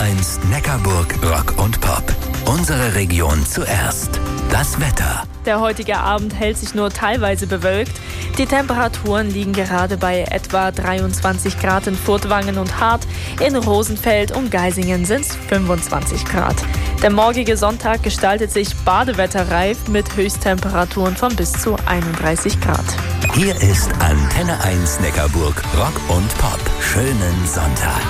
1 Neckarburg Rock und Pop. Unsere Region zuerst. Das Wetter. Der heutige Abend hält sich nur teilweise bewölkt. Die Temperaturen liegen gerade bei etwa 23 Grad in Furtwangen und Hart. In Rosenfeld und Geisingen sind es 25 Grad. Der morgige Sonntag gestaltet sich badewetterreif mit Höchsttemperaturen von bis zu 31 Grad. Hier ist Antenne 1 Neckarburg Rock und Pop. Schönen Sonntag.